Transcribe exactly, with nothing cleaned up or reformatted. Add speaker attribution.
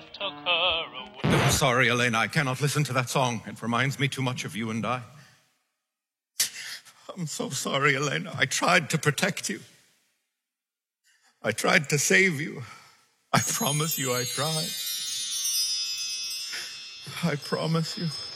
Speaker 1: death took her away.
Speaker 2: I'm sorry, Elena, I cannot listen to that song. It reminds me too much of you and I. I'm so sorry, Elena. I tried to protect you. I tried to save you. I promise you I tried. I promise you.